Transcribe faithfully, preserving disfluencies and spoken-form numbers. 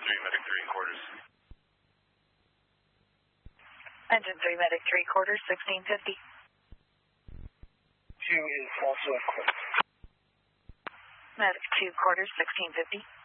three, Medic three, quarters. Engine three, Medic three, quarters, sixteen fifty. two is also equipped. Medic two, quarters, sixteen fifty.